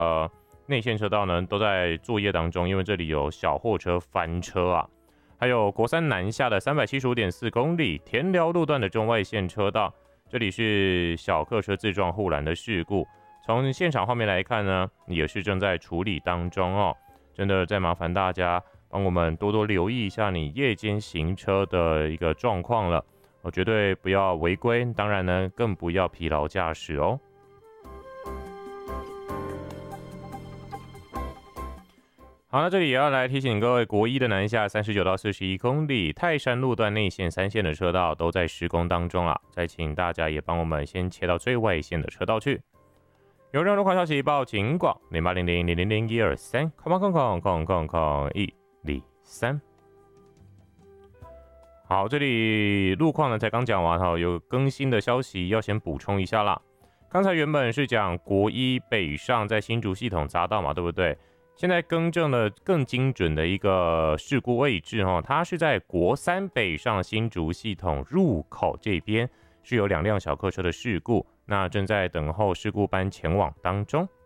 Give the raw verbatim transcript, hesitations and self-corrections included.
呃内线车道呢都在作业当中，因为这里有小货车翻车啊。还有国三南下的 三百七十五点四 公里田寮路段的中外线车道，这里是小客车自撞护栏的事故。从现场画面来看呢，也是正在处理当中哦。真的再麻烦大家帮我们多多留意一下你夜间行车的一个状况了，我绝对不要违规，当然呢更不要疲劳驾驶哦。好，那这里也要来提醒各位，国一的南下三十九到四十一公里泰山路段内线三线的车道都在施工当中了，再请大家也帮我们先切到最外线的车道去。有任何路况消息报警广零八零零零零零一二三，空空空空空空一零三。好，这里路况呢才刚讲完哈，有更新的消息要先补充一下啦。刚才原本是讲国一北上在新竹系统匝道嘛，对不对？现在更正了更精准的一个事故位置哈，它是在国三北上新竹系统入口这边是有两辆小客车的事故，那正在等候事故班前往当中。